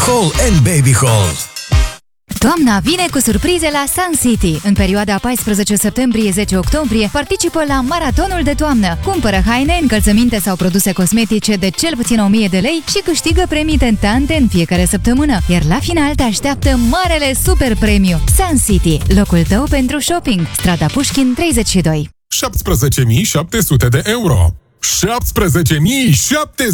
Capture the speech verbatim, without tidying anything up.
Hall and Baby Hall. Toamna vine cu surprize la Sun City. În perioada paisprezece septembrie - zece octombrie participă la Maratonul de Toamnă. Cumpără haine, încălțăminte sau produse cosmetice de cel puțin o mie de lei și câștigă premii tentante în fiecare săptămână. Iar la final te așteaptă marele super premiu. Sun City, locul tău pentru shopping. Strada Pușkin treizeci și doi. șaptesprezece mii șapte sute de euro. șaptesprezece mii șapte